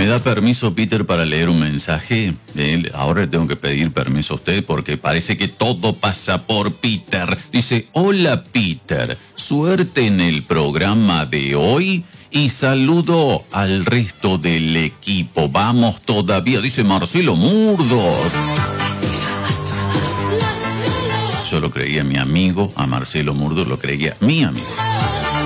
¿Me da permiso, Peter, para leer un mensaje? Ahora le tengo que pedir permiso a usted porque parece que todo pasa por Peter. Dice, hola Peter, suerte en el programa de hoy y saludo al resto del equipo. Vamos todavía, dice Marcelo Murdo. Yo lo creía mi amigo, a Marcelo Murdo lo creía mi amigo.